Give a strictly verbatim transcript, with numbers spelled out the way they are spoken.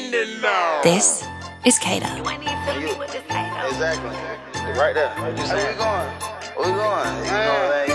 This is Kata. Exactly. Right there. What you saying? Where we going? Where we going? You know,